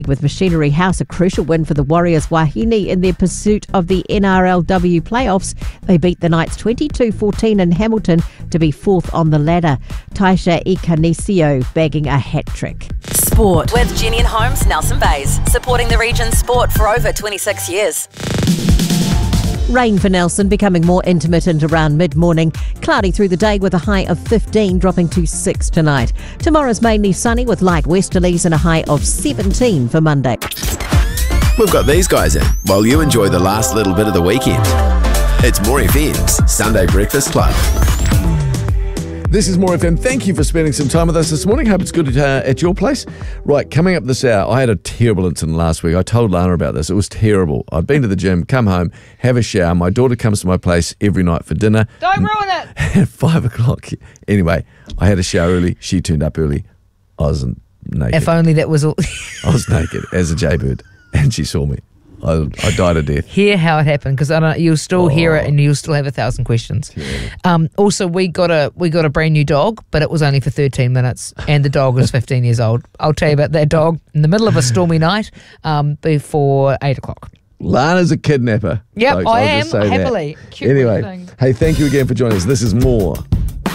With Machinery House, a crucial win for the Warriors Wahine in their pursuit of the NRLW playoffs. They beat the Knights 22-14 in Hamilton to be fourth on the ladder. Taisha Ikanisio bagging a hat-trick. Sport with Jenny and Holmes, Nelson Bays, supporting the region's sport for over 26 years. Rain for Nelson, becoming more intermittent around mid-morning. Cloudy through the day with a high of 15, dropping to 6 tonight. Tomorrow's mainly sunny with light westerlies and a high of 17 for Monday. We've got these guys in while you enjoy the last little bit of the weekend. It's More FM's Sunday Breakfast Club. This is More FM. Thank you for spending some time with us this morning. Hope it's good at your place. Right, coming up this hour, I had a terrible incident last week. I told Lana about this. It was terrible. I'd been to the gym, come home, have a shower. My daughter comes to my place every night for dinner. Don't ruin it! At 5 o'clock. Anyway, I had a shower early. She turned up early. I was naked. If only that was all. I was naked as a jaybird, and she saw me. I died a death. Hear how it happened, because you'll still hear it and you'll still have 1,000 questions. Also, we got a brand new dog, but it was only for 13 minutes, and the dog was 15 years old. I'll tell you about that dog in the middle of a stormy night before 8 o'clock. Lana's a kidnapper. Yep, folks, I I'll am just say happily. that. Anyway, hey, thank you again for joining us. This is More.